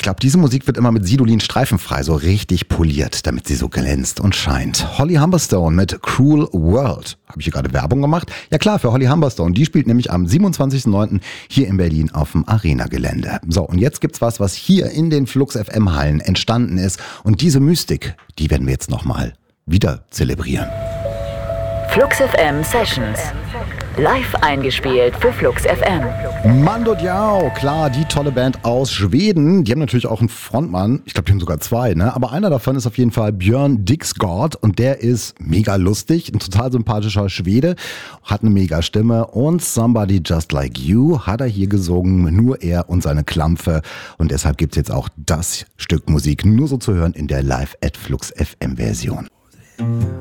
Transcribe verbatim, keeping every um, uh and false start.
glaube, diese Musik wird immer mit Sidolin streifenfrei so richtig poliert, damit sie so glänzt und scheint. Holly Humberstone mit Cruel World. Habe ich hier gerade Werbung gemacht? Ja klar, für Holly Humberstone. Die spielt nämlich am siebenundzwanzigsten neunten hier in Berlin auf dem Arena-Gelände. So, und jetzt gibt's was, was hier in den Flux F M-Hallen entstanden ist. Und diese Mystik, die werden wir jetzt nochmal wieder zelebrieren. Flux F M Sessions. Live eingespielt für Flux F M. Mando Diao, klar, die tolle Band aus Schweden. Die haben natürlich auch einen Frontmann. Ich glaube, die haben sogar zwei, ne? Aber einer davon ist auf jeden Fall Björn Dixgård und der ist mega lustig, ein total sympathischer Schwede, hat eine mega Stimme und Somebody Just Like You hat er hier gesungen, nur er und seine Klampfe. Und deshalb gibt's jetzt auch das Stück Musik nur so zu hören in der Live at Flux F M Version.